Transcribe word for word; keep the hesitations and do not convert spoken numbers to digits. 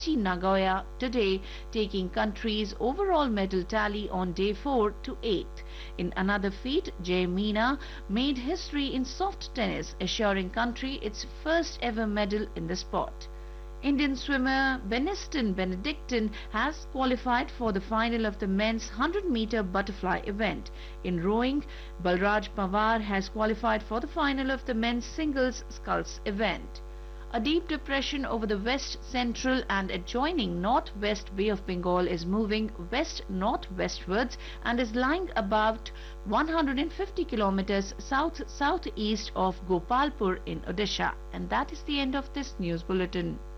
Nagoya today, taking country's overall medal tally on day four to eight. In another feat, Jay Meena made history in soft tennis, assuring country its first ever medal in the sport. Indian swimmer Beniston Benedictine has qualified for the final of the men's one hundred meter butterfly event. In rowing, Balraj Pawar has qualified for the final of the men's singles sculls event. A deep depression over the west central and adjoining northwest Bay of Bengal is moving west-northwestwards and is lying about one hundred fifty kilometers south-southeast of Gopalpur in Odisha. And that is the end of this news bulletin.